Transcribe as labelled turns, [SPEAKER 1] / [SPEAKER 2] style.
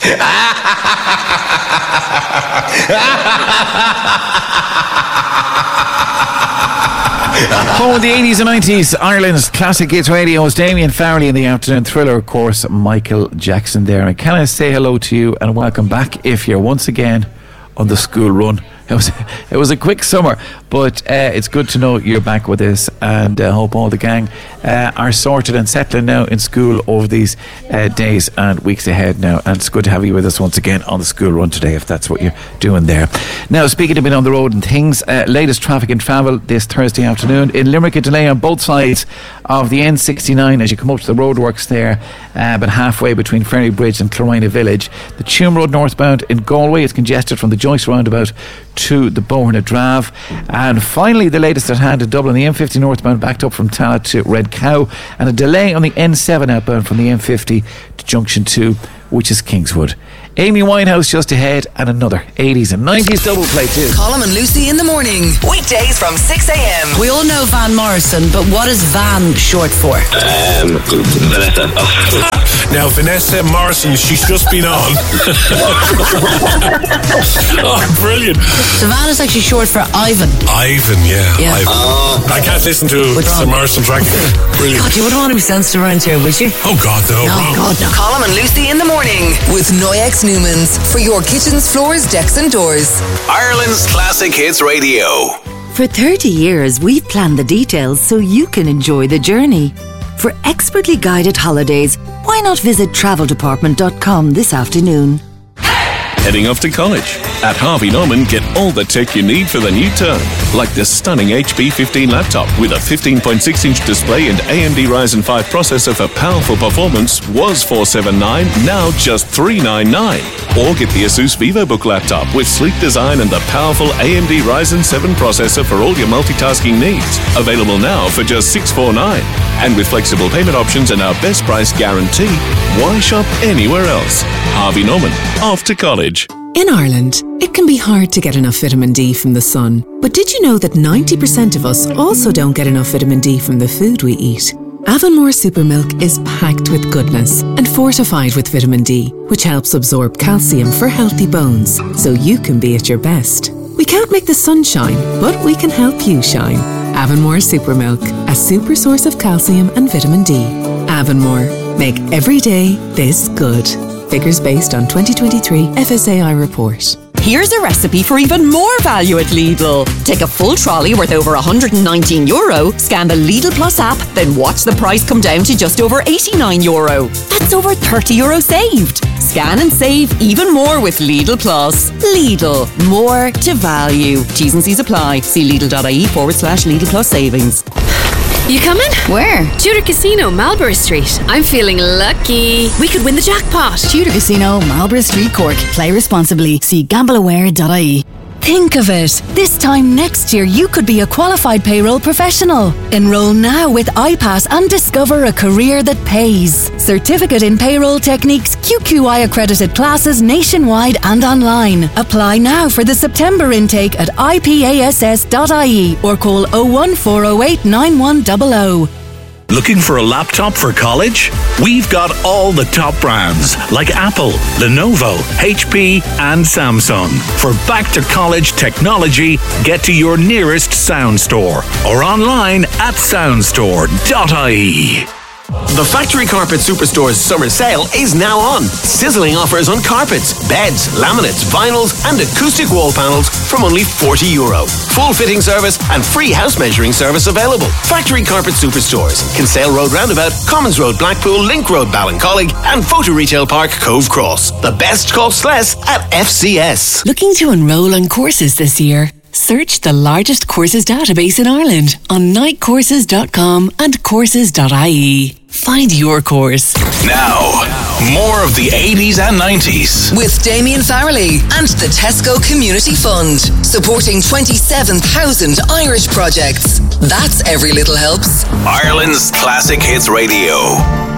[SPEAKER 1] Home in the 80s and 90s, Ireland's classic hits radio is Damien Farrelly in the afternoon thriller, of course, Michael Jackson there. And can I say hello to you and welcome back if you're once again on the school run. It was a quick summer, but it's good to know you're back with us, and I hope all the gang are sorted and settling now in school over these days and weeks ahead now. And it's good to have you with us once again on the school run today, if that's what you're doing there. Now, speaking of being on the road and things, latest traffic and travel this Thursday afternoon in Limerick, a delay on both sides of the N69 as you come up to the roadworks there, but halfway between Ferry Bridge and Clorina Village. The Tuam Road northbound in Galway is congested from the Joyce roundabout to the Boherna Drave. And finally, the latest at hand in Dublin, the M50 northbound backed up from Tallaght to Red Cow, and a delay on the N7 outbound from the M50 to Junction 2, which is Kingswood. Amy Winehouse just ahead, and another 80s and 90s double play too.
[SPEAKER 2] Colm and Lucy in the morning, weekdays from 6 a.m.
[SPEAKER 3] We all know Van Morrison, but what is Van short for?
[SPEAKER 4] Vanessa.
[SPEAKER 5] Now, Vanessa Morrison, she's just been on. Oh, brilliant.
[SPEAKER 3] So Van is actually short for Ivan.
[SPEAKER 5] Ivan, yeah. Ivan. I can't listen to the Morrison track. Brilliant.
[SPEAKER 3] God, you wouldn't want to be censored around here, would you?
[SPEAKER 5] Oh, God, no.
[SPEAKER 3] No, God, no.
[SPEAKER 2] Colm and Lucy in the morning with Noyex Newmans for your kitchens, floors, decks and doors.
[SPEAKER 4] Ireland's Classic Hits Radio.
[SPEAKER 6] For 30 years, we've planned the details so you can enjoy the journey. For expertly guided holidays, why not visit traveldepartment.com this afternoon?
[SPEAKER 7] Heading off to college? At Harvey Norman, get all the tech you need for the new term, like this stunning HP 15 laptop with a 15.6-inch display and AMD Ryzen 5 processor for powerful performance was $479, now just $399. Or get the Asus VivoBook laptop with sleek design and the powerful AMD Ryzen 7 processor for all your multitasking needs. Available now for just $649. And with flexible payment options and our best price guarantee, why shop anywhere else? Harvey Norman, off to college.
[SPEAKER 8] In Ireland, it can be hard to get enough vitamin D from the sun. But did you know that 90% of us also don't get enough vitamin D from the food we eat? Avonmore Supermilk is packed with goodness and fortified with vitamin D, which helps absorb calcium for healthy bones, so you can be at your best. We can't make the sun shine, but we can help you shine. Avonmore Supermilk, a super source of calcium and vitamin D. Avonmore, make every day this good. Figures based on 2023 FSAI report.
[SPEAKER 9] Here's a recipe for even more value at Lidl. Take a full trolley worth over €119, scan the Lidl Plus app, then watch the price come down to just over €89. That's over €30 saved. Scan and save even more with Lidl Plus. Lidl, more to value. T's and C's apply. See Lidl.ie/Lidl Plus savings.
[SPEAKER 10] You coming?
[SPEAKER 3] Where?
[SPEAKER 10] Tudor Casino, Marlborough Street. I'm feeling lucky. We could win the jackpot.
[SPEAKER 3] Tudor Casino, Marlborough Street, Cork. Play responsibly. See gambleaware.ie. Think of it. This time next year, you could be a qualified payroll professional. Enroll now with iPass and discover a career that pays. Certificate in Payroll Techniques, QQI accredited classes nationwide and online. Apply now for the September intake at ipass.ie or call 01408 9100.
[SPEAKER 11] Looking for a laptop for college? We've got all the top brands like Apple, Lenovo, HP and Samsung. For back to college technology, get to your nearest Sound Store or online at soundstore.ie.
[SPEAKER 4] The Factory Carpet Superstore's summer sale is now on. Sizzling offers on carpets, beds, laminates, vinyls and acoustic wall panels from only €40. Full fitting service and free house measuring service available. Factory Carpet Superstores, Kinsale Road Roundabout, Commons Road Blackpool, Link Road Ballincollig and Photo Retail Park Cove Cross. The best cost less at FCS.
[SPEAKER 8] Looking to enroll on courses this year? Search the largest courses database in Ireland on nightcourses.com and courses.ie. Find your course.
[SPEAKER 4] Now, more of the 80s and 90s.
[SPEAKER 2] With Damien Farrelly and the Tesco Community Fund, supporting 27,000 Irish projects. That's Every Little Helps.
[SPEAKER 4] Ireland's Classic Hits Radio.